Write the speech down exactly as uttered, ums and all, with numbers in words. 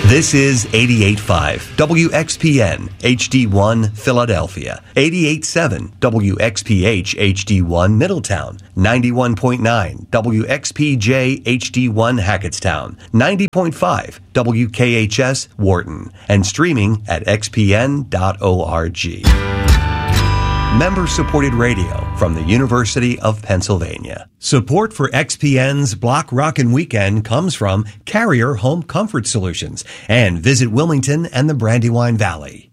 This is eighty-eight point five W X P N H D one Philadelphia, eighty-eight point seven W X P H H D one Middletown, ninety-one point nine W X P J H D one Hackettstown, ninety point five W K H S Wharton, and streaming at x p n dot org. Member-supported radio from the University of Pennsylvania. Support for X P N's Block Rockin' Weekend comes from Carrier Home Comfort Solutions and Visit Wilmington and the Brandywine Valley.